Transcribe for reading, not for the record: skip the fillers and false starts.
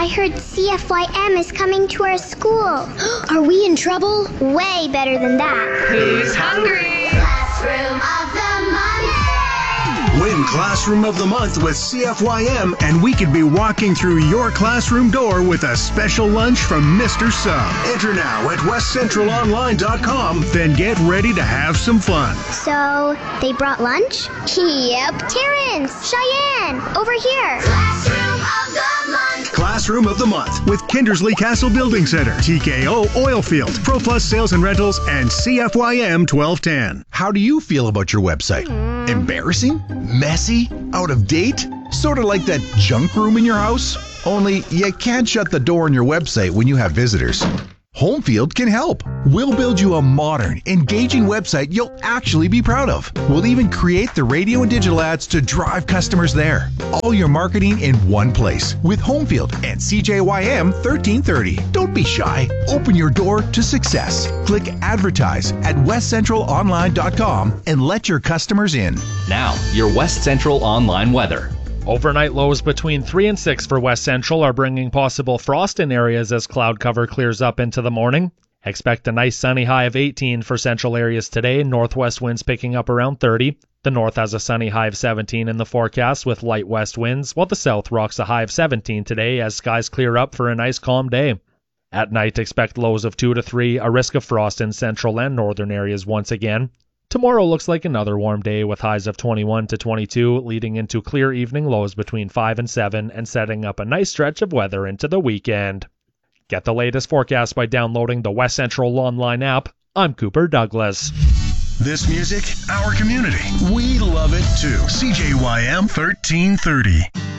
I heard CFYM is coming to our school. Are we in trouble? Way better than that. Who's hungry? Classroom of the Month. Win Classroom of the Month with CFYM, and we could be walking through your classroom door with a special lunch from Mr. Sub. Enter now at westcentralonline.com, then get ready to have some fun. So, they brought lunch? Yep. Terrence, Cheyenne, over here. Classroom of the Month. Classroom of the Month with Kindersley Castle Building Center, TKO Oilfield, ProPlus Sales and Rentals, and CFYM 1210. How do you feel about your website? Embarrassing? Messy? Out of date? Sort of like that junk room in your house? Only you can't shut the door on your website when you have visitors. Homefield can help. We'll build you a modern, engaging website you'll actually be proud of. We'll even create the radio and digital ads to drive customers there. All your marketing in one place with Homefield and CJYM 1330. Don't be shy. Open your door to success. Click Advertise at westcentralonline.com and let your customers in. Now, your West Central Online weather. Overnight lows between 3 and 6 for West Central are bringing possible frost in areas as cloud cover clears up into the morning. Expect a nice sunny high of 18 for central areas today, northwest winds picking up around 30. The north has a sunny high of 17 in the forecast with light west winds, while the south rocks a high of 17 today as skies clear up for a nice calm day. At night, expect lows of 2 to 3, a risk of frost in central and northern areas once again. Tomorrow looks like another warm day with highs of 21 to 22, leading into clear evening lows between 5 and 7 and setting up a nice stretch of weather into the weekend. Get the latest forecast by downloading the West Central Online app. I'm Cooper Douglas. This music, our community. We love it too. CJYM 1330.